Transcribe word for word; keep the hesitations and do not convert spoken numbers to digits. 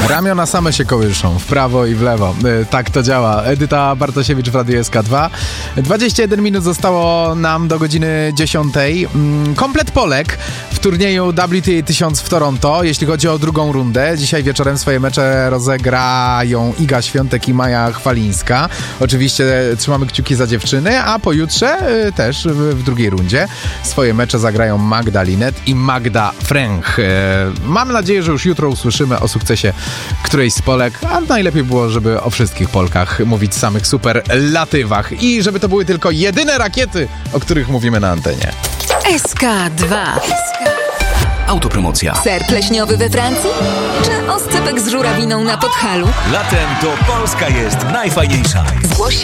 Ramiona same się kołyszą, w prawo i w lewo. Tak to działa. Edyta Bartosiewicz w Radiu S K dwa. dwadzieścia jeden minut zostało nam do godziny dziesiątej. Komplet Polek w turnieju W T A tysiąc w Toronto, jeśli chodzi o drugą rundę. Dzisiaj wieczorem swoje mecze rozegrają Iga Świątek i Maja Chwalińska. Oczywiście trzymamy kciuki za dziewczyny, a pojutrze też w drugiej rundzie swoje mecze zagrają Magda Linet i Magda Fręch. Mam nadzieję, że już jutro usłyszymy o sukcesie którejś z Polek, a najlepiej było, żeby o wszystkich Polkach mówić samych superlatywach i żeby to były tylko jedyne rakiety, o których mówimy na antenie. S K dwa. Autopromocja. Ser pleśniowy we Francji? Czy oscypek z żurawiną na Podhalu? Latem to Polska jest najfajniejsza. Zgłoś